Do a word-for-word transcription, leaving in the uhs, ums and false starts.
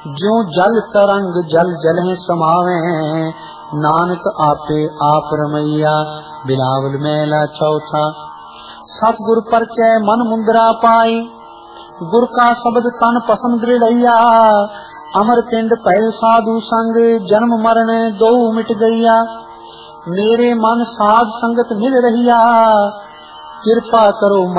ज्यों जल तरंग जल जल में समावे, नानक आपे आप रमैया बिलावल मैला चौथा। सतगुर परचय मन मुंदरा पाई, गुर का शब्द तन पसम दृढ़ैया। अमर पिंड पहल साधु संग, जन्म मरण दो मिट गैया। मेरे मन साध संगत मिल रहिया, कृपा करो